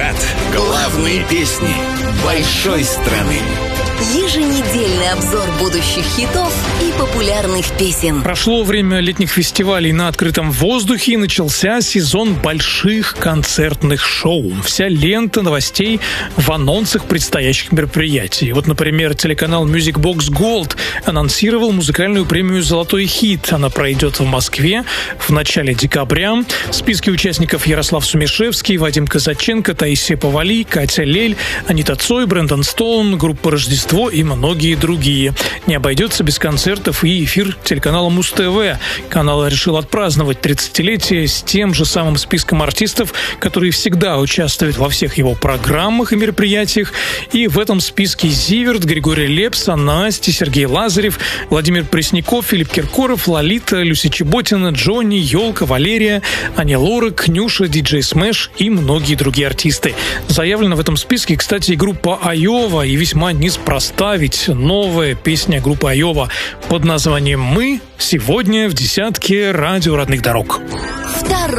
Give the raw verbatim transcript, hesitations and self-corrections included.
Хит-парад. Главные песни большой страны. Еженедельный обзор будущих хитов и популярных песен. Прошло время летних фестивалей на открытом воздухе и начался сезон больших концертных шоу. Вся лента новостей в анонсах предстоящих мероприятий. Вот, например, телеканал Music Box Gold анонсировал музыкальную премию «Золотой хит». Она пройдет в Москве в начале декабря. В списке участников Ярослав Сумишевский, Вадим Казаченко, Таисия Повали, Катя Лель, Анита Цой, Брэндон Стоун, группа «Рождество» и многие другие. Не обойдется без концертов и эфир телеканала Муз-ТВ. Канал решил отпраздновать тридцатилетие с тем же самым списком артистов, которые всегда участвуют во всех его программах и мероприятиях. И в этом списке Зиверт, Григорий Лепс, Настя, Сергей Лазарев, Владимир Пресняков, Филипп Киркоров, Лолита, Люся Чеботина, Джонни, Ёлка, Валерия, Аня Лорак, Нюша, диджей Смэш и многие другие артисты. Заявлена в этом списке, кстати, и группа Айова, и весьма неспроста. Ставить новая песня группы Айова под названием «Мы» сегодня в десятке радио родных дорог. Второй